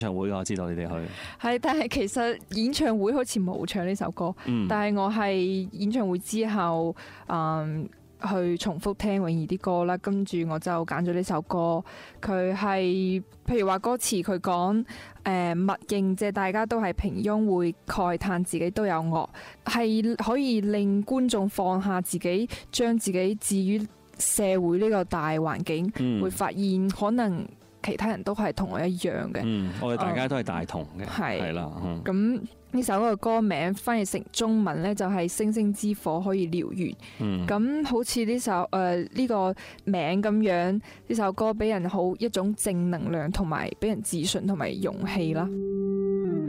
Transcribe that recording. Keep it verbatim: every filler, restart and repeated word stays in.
唱會我知道你哋去。 係，但係其實演唱會好似冇唱呢首歌， 嗯、 但係我係演唱會之後，嗯，去重複聽泳兒啲歌啦，跟住我就揀咗呢首歌。佢係譬如話歌詞佢講誒默認即係大家都係平庸，會慨嘆自己都有惡，係可以令觀眾放下自己，將自己置於社會呢個大環境， 嗯、 會發現可能其他人都係同我一樣嘅。 嗯，我哋大家都係大同嘅， 係係啦。 咁呢首歌嘅歌名翻譯成中文呢，就係星星之火可以燎原。咁、嗯、好似呢首誒呢、呃這個名咁樣，呢首歌俾人好一種正能量，同埋俾人自信同埋勇氣啦。